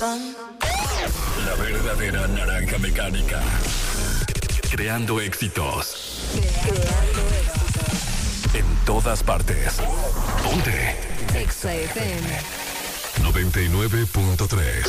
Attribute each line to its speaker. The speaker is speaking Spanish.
Speaker 1: La verdadera naranja mecánica. Creando éxitos. En todas partes. Ponte.
Speaker 2: Exa FM
Speaker 1: 99.3.